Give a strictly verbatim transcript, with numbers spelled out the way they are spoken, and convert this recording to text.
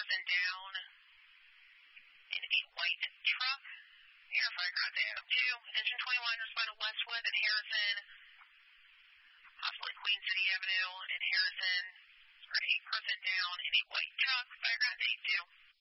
person down in a white truck. Air Fire Ground Adam two. Engine twenty-one responded Westwood and Harrison. Possibly Queen City Avenue and Harrison. For a person down in a white truck. Fire Ground eight two.